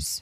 News.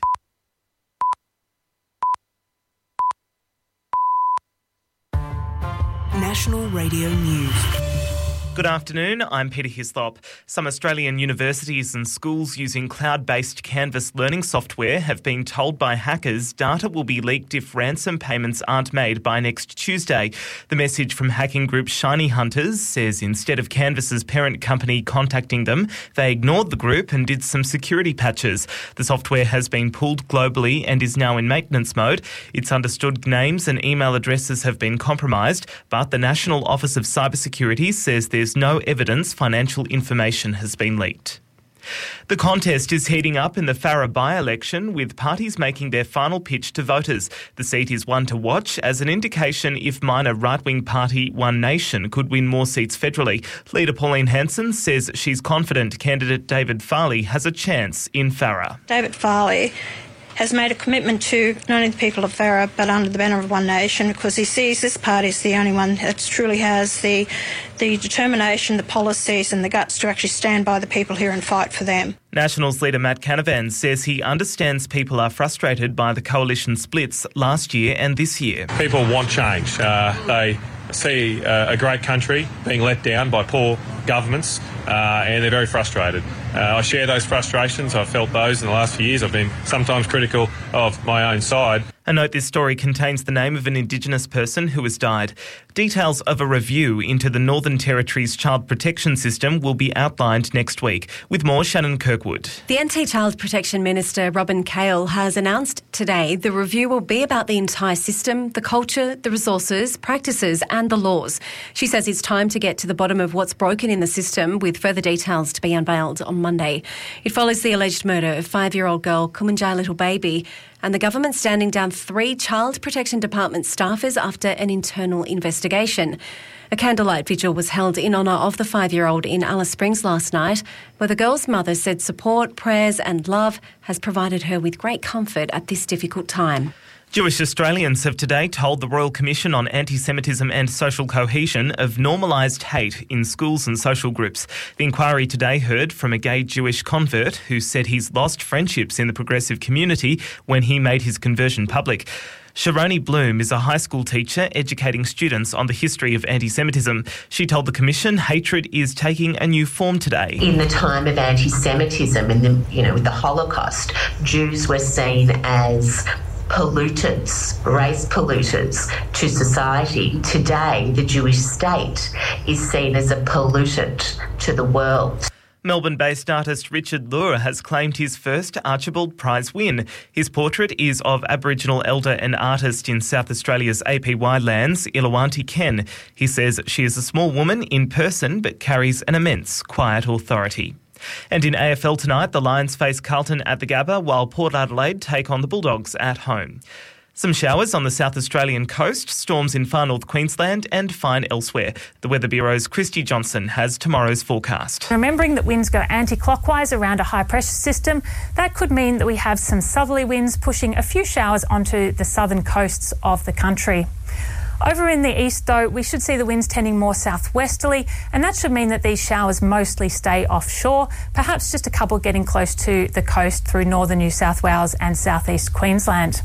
National Radio News. Good afternoon, I'm Peter Hislop. Some Australian universities and schools using cloud-based Canvas learning software have been told by hackers data will be leaked if ransom payments aren't made by next Tuesday. The message from hacking group Shiny Hunters says instead of Canvas's parent company contacting them, they ignored the group and did some security patches. The software has been pulled globally and is now in maintenance mode. It's understood names and email addresses have been compromised, but the National Office of Cybersecurity says there's no evidence financial information has been leaked. The contest is heating up in the Farrer by-election, with parties making their final pitch to voters. The seat is one to watch as an indication if minor right-wing party One Nation could win more seats federally. Leader Pauline Hanson says she's confident candidate David Farley has a chance in Farrer. David Farley has made a commitment to not only the people of Farrer but under the banner of One Nation, because he sees this party as the only one that truly has the determination, the policies and the guts to actually stand by the people here and fight for them. Nationals leader Matt Canavan says he understands people are frustrated by the coalition splits last year and this year. People want change. They see a great country being let down by poor governments and they're very frustrated. I share those frustrations. I've felt those in the last few years. I've been sometimes critical of my own side. A note, this story contains the name of an Indigenous person who has died. Details of a review into the Northern Territory's child protection system will be outlined next week. With more, Shannon Kirkwood. The Anti-Child Protection Minister, Robin Cale, has announced today the review will be about the entire system, the culture, the resources, practices and the laws. She says it's time to get to the bottom of what's broken in the system, with further details to be unveiled on Monday. It follows the alleged murder of 5-year-old girl Kumanjai Little Baby, and the government standing down 3 Child Protection Department staffers after an internal investigation. A candlelight vigil was held in honour of the 5-year-old in Alice Springs last night, where the girl's mother said support, prayers and love has provided her with great comfort at this difficult time. Jewish Australians have today told the Royal Commission on Anti-Semitism and Social Cohesion of normalised hate in schools and social groups. The inquiry today heard from a gay Jewish convert who said he's lost friendships in the progressive community when he made his conversion public. Sharoni Bloom is a high school teacher educating students on the history of anti-Semitism. She told the Commission hatred is taking a new form today. In the time of anti-Semitism, with the Holocaust, Jews were seen as pollutants, race pollutants to society. Today, the Jewish state is seen as a pollutant to the world. Melbourne-based artist Richard Lure has claimed his first Archibald Prize win. His portrait is of Aboriginal elder and artist in South Australia's APY lands, Ilawanti Ken. He says she is a small woman in person but carries an immense quiet authority. And in AFL tonight, the Lions face Carlton at the Gabba, while Port Adelaide take on the Bulldogs at home. Some showers on the South Australian coast, storms in far north Queensland and fine elsewhere. The Weather Bureau's Christy Johnson has tomorrow's forecast. Remembering that winds go anti-clockwise around a high-pressure system, that could mean that we have some southerly winds pushing a few showers onto the southern coasts of the country. Over in the east, though, we should see the winds tending more southwesterly, and that should mean that these showers mostly stay offshore, perhaps just a couple getting close to the coast through northern New South Wales and southeast Queensland.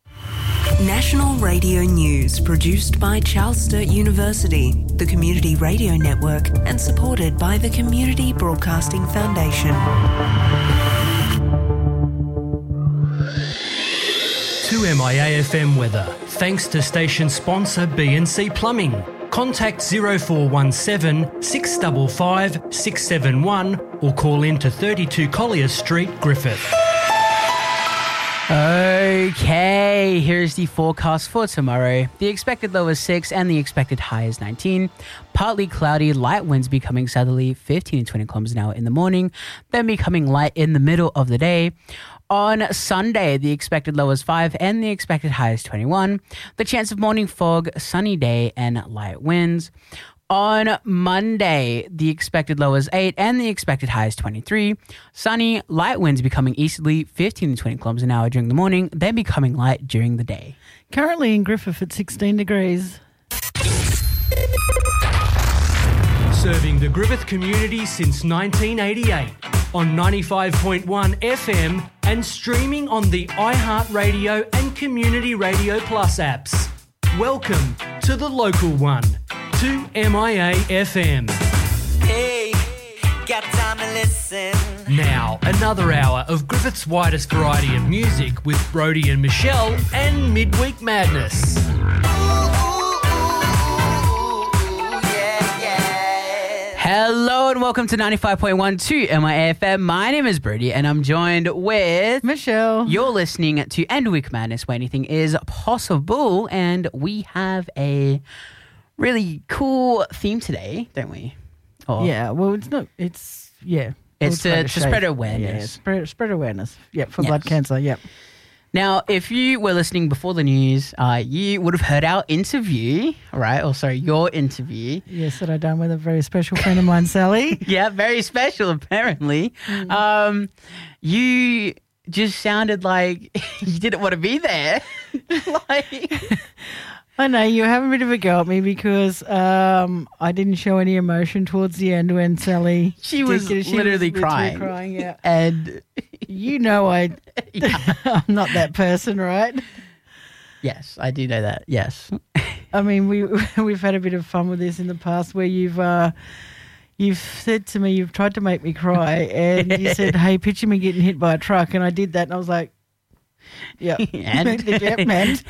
National Radio News, produced by Charles Sturt University, the Community Radio Network, and supported by the Community Broadcasting Foundation. 2MIA-FM weather, thanks to station sponsor B&C Plumbing. Contact 0417 655 671 or call in to 32 Collier Street, Griffith. Okay, here's the forecast for tomorrow. The expected low is 6 and the expected high is 19. Partly cloudy, light winds becoming southerly 15 to 20 kilometers an hour in the morning, then becoming light in the middle of the day. On Sunday, the expected low is 5 and the expected high is 21. The chance of morning fog, sunny day and light winds. On Monday, the expected low is 8 and the expected high is 23. Sunny, light winds becoming easterly 15 to 20 kilometers an hour during the morning, then becoming light during the day. Currently in Griffith at 16 degrees. Serving the Griffith community since 1988. on 95.1 FM and streaming on the iHeartRadio and Community Radio Plus apps. Welcome to the local one, 2MIA FM. Hey, got time to listen. Now, another hour of Griffith's widest variety of music with Brody and Michelle and Midweek Madness. Hello and welcome to 95.12 MIFM. My name is Brody and I'm joined with Michelle. You're listening to End Week Madness, where anything is possible, and we have a really cool theme today, don't we? Yeah, well, it's not. It's yeah. It's to spread awareness. Yeah, spread awareness. Yeah, for blood cancer. Yep. Now, if you were listening before the news, you would have heard our interview, right? Or sorry, your interview. Yes, that I done with a very special friend of mine, Sally. Yeah, very special, apparently. You just sounded like you didn't want to be there. I know, you have a bit of a go at me because I didn't show any emotion towards the end when Sally... She was literally crying. Yeah. And... You know I'm not that person, right? Yes, I do know that, yes. I mean, we've had a bit of fun with this in the past where you've said to me, you've tried to make me cry, and you said, hey, picture me getting hit by a truck, and I did that, and I was like, yeah. And? Yep, and.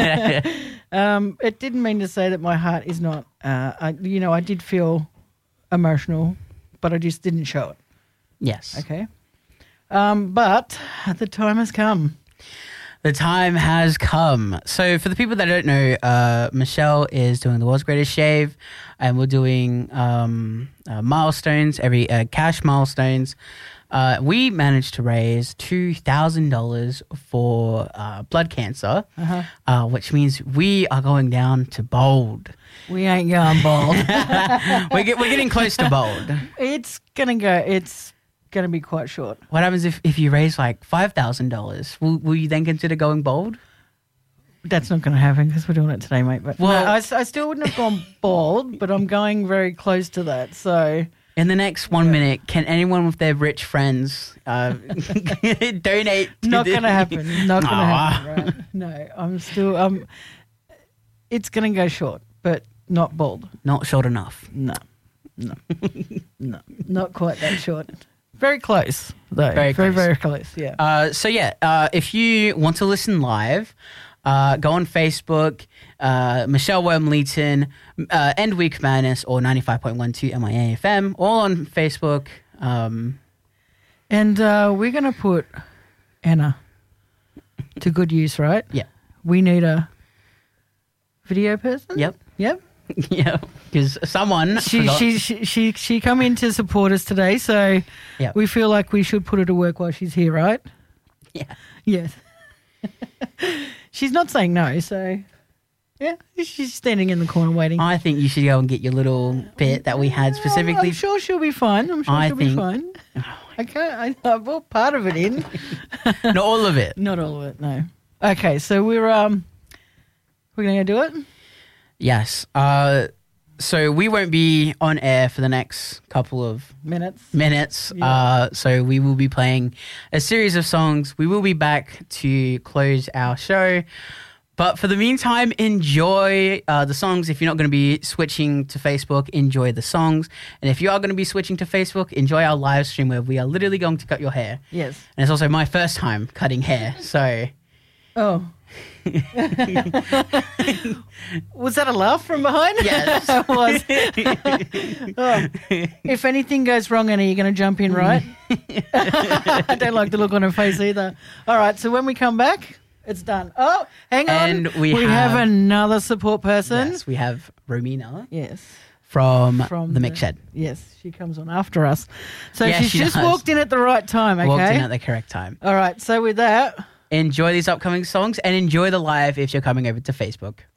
It didn't mean to say that my heart is not, I did feel emotional, but I just didn't show it. Yes. Okay. But the time has come. The time has come. So for the people that don't know, Michelle is doing the World's Greatest Shave, and we're doing milestones, every cash milestones. We managed to raise $2,000 for blood cancer, which means we are going down to bold. We ain't going bold. We're getting close to bold. It's going to be quite short. What happens if you raise like $5,000? Will you then consider going bold? That's not going to happen because we're doing it today, mate. But well, no, I still wouldn't have gone bald, but I'm going very close to that. So in the next 1 minute, can anyone with their rich friends donate? Not going to happen. Not going to happen. Right? No, I'm still. It's going to go short, but not bald. Not short enough. No, not quite that short. Very close, though. Very close, yeah. If you want to listen live, go on Facebook, Michelle Wormleeton, End Week Madness, or 95.12 MIA FM, all on Facebook. And we're going to put Anna to good use, right? Yeah. We need a video person? Yep. Yeah, because someone she come in to support us today, so we feel like we should put her to work while she's here, right? Yeah. Yes. She's not saying no, so yeah, she's standing in the corner waiting. I think you should go and get your little bit that we had specifically. I'm sure she'll be fine. Be fine. Well, part of it in. Not all of it. Not all of it. No. Okay, so we're gonna go do it. Yes. So we won't be on air for the next couple of minutes. Yeah. So we will be playing a series of songs. We will be back to close our show. But for the meantime, enjoy the songs. If you're not going to be switching to Facebook, enjoy the songs. And if you are going to be switching to Facebook, enjoy our live stream where we are literally going to cut your hair. Yes. And it's also my first time cutting hair. So... Oh. Was that a laugh from behind? Yes. It was. If anything goes wrong, Anna, you're going to jump in, right? I don't like the look on her face either. All right, so when we come back, it's done. Oh, hang on. And we have another support person. Yes, we have Romina. Yes. From the Mix Shed. Yes, she comes on after us. So yes, she's just walked in at the right time, okay? Walked in at the correct time. All right, so with that... Enjoy these upcoming songs and enjoy the live if you're coming over to Facebook.